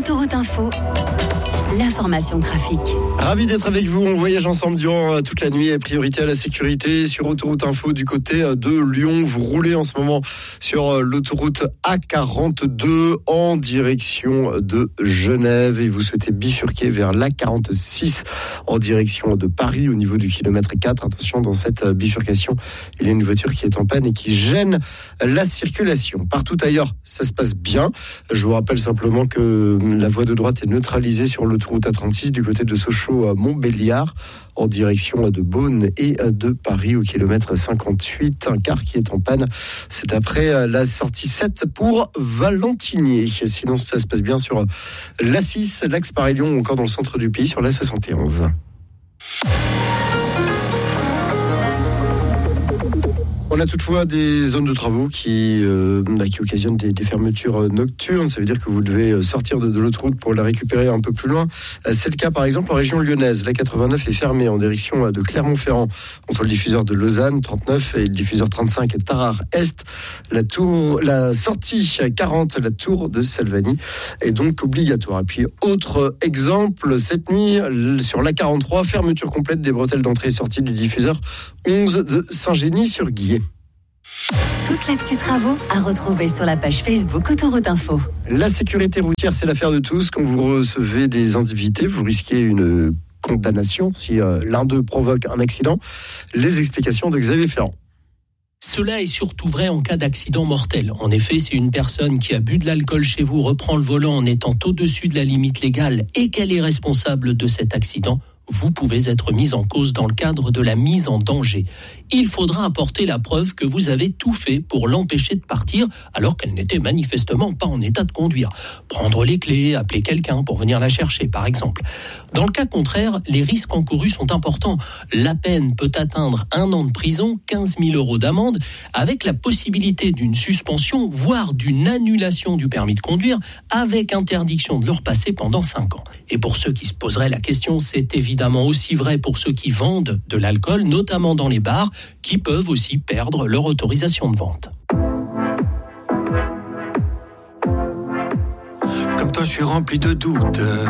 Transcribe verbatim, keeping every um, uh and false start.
Autoroute Info, l'information trafic. Ravi d'être avec vous. On voyage ensemble durant toute la nuit. Priorité à la sécurité sur Autoroute Info du côté de Lyon. Vous roulez en ce moment sur l'autoroute A quarante-deux en direction de Genève et vous souhaitez bifurquer vers l'A quarante-six en direction de Paris au niveau du kilomètre quatre. Attention, dans cette bifurcation, il y a une voiture qui est en panne et qui gêne la circulation. Partout ailleurs, ça se passe bien. Je vous rappelle simplement que la voie de droite est neutralisée sur l'autoroute A trente-six du côté de Sochaux à Montbéliard en direction de Beaune et de Paris au kilomètre cinquante-huit. Un car qui est en panne, c'est après la sortie sept pour Valentinier. Sinon, ça se passe bien sur l'A six, l'axe Paris-Lyon ou encore dans le centre du pays sur l'A soixante et onze. On a toutefois des zones de travaux qui, euh, qui occasionnent des, des fermetures nocturnes. Ça veut dire que vous devez sortir de, de l'autoroute pour la récupérer un peu plus loin. C'est le cas par exemple en région lyonnaise. La quatre-vingt-neuf est fermée en direction de Clermont-Ferrand entre le diffuseur de Lausanne trente-neuf et le diffuseur trente-cinq et Tarare-Est. La, tour, la sortie quarante, la tour de Salvani, est donc obligatoire. Et puis autre exemple, cette nuit sur l'A quarante-trois, fermeture complète des bretelles d'entrée et sortie du diffuseur onze de Saint-Gény-sur-Guiers. Toute l'actu travaux à retrouver sur la page Facebook Autoroute Info. La sécurité routière, c'est l'affaire de tous. Quand vous recevez des invités, vous risquez une condamnation si euh, l'un d'eux provoque un accident. Les explications de Xavier Ferrand. Cela est surtout vrai en cas d'accident mortel. En effet, si une personne qui a bu de l'alcool chez vous reprend le volant en étant au-dessus de la limite légale et qu'elle est responsable de cet accident, vous pouvez être mis en cause dans le cadre de la mise en danger. Il faudra apporter la preuve que vous avez tout fait pour l'empêcher de partir alors qu'elle n'était manifestement pas en état de conduire. Prendre les clés, appeler quelqu'un pour venir la chercher, par exemple. Dans le cas contraire, les risques encourus sont importants. La peine peut atteindre un an de prison, quinze mille euros d'amende, avec la possibilité d'une suspension, voire d'une annulation du permis de conduire, avec interdiction de le repasser pendant cinq ans. Et pour ceux qui se poseraient la question, c'est évidemment aussi vrai pour ceux qui vendent de l'alcool, notamment dans les bars, qui peuvent aussi perdre leur autorisation de vente. Comme toi, je suis rempli de doutes.